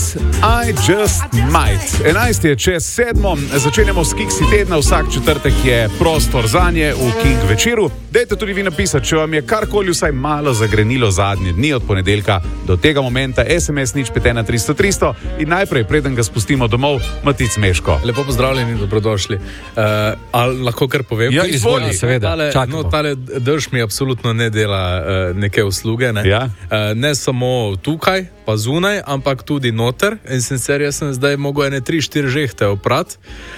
I Just Might. 11 je čez 7, začenjamo s Kiksi tedna, vsak četrtek je prostor zanje v King večeru. Dajte tudi vi napisati, če vam je karkoli vsaj malo zagrenilo zadnje dni od ponedeljka do tega momenta, SMS 051 300 300 in najprej, preden ga spustimo domov, Matic Meško. Lepo pozdravljeni, dobrodošli. Ali lahko kar povem? Ja, izvoli, seveda. Tale drž mi absolutno ne dela neke usluge, ne? Ja. Ne samo tukaj, pa zunaj, ampak tudi noter. In sicer jaz sem zdaj mogel 3-4 žehte oprati.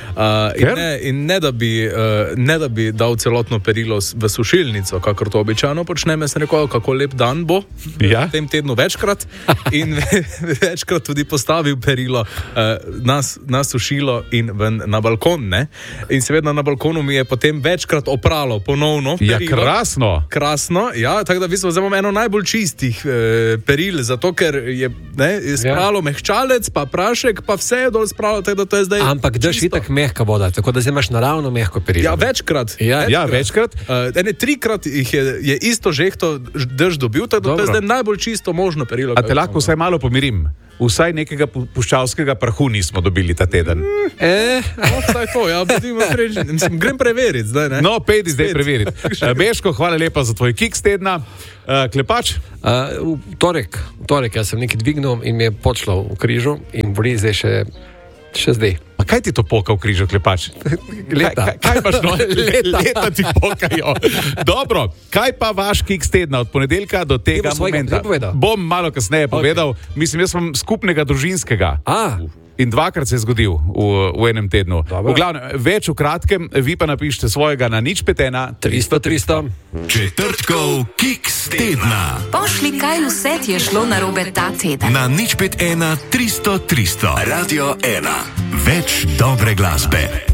In ne da bi dal celotno perilo v sušilnico, kakor to običajno počnem, jaz sem rekel, kako lep dan bo v tem tednu večkrat in večkrat tudi postavil perilo na sušilo in na balkon, ne? In seveda na balkonu mi je potem večkrat opralo ponovno perilo. Ja, krasno. Krasno, ja, tako da v bistvu zdaj imam eno najbolj čistih peril, zato ker je spralo mehčalec, pa prašek, pa vse je dol spralo, tako da to je zdaj. Ampak drž itak mehka voda, tako da zdaj imaš naravno mehko perilo. Ja, večkrat. Večkrat. 3-krat je isto žehto drž dobil, tako da to je zdaj najbolj čisto možno perilo. A te lahko vsaj malo pomirim? Vsaj nekega puščavskega prahu nismo dobili ta teden. Vsaj to, ja, bodimo srečni. Grem preveriti zdaj, ne? No, pejdi zdaj preveriti. Meško, hvala lepa za tvoj Kiks tedna. Klepač? V torek jaz sem nekaj dvignil in mi je počlo v križu in boli zdaj še zdaj. Pa kaj ti to poka v križu, Klepač? Leta. Kaj paš, no? Leta ti pokajo. Dobro, kaj pa vaš Kiks tedna od ponedeljka do tega momenta? Bom malo kasneje povedal. Mislim, jaz sem skupnega družinskega. In dvakrat se je zgodil v enem tednu. V glavnem, več v kratkem, vi pa napišite svojega na 051 300 300. Četrtkov Kiks tedna. Pošli, kaj vse ti je šlo narobe ta teden. Na 051 300 300. Radio 1. Več dobre glasbe.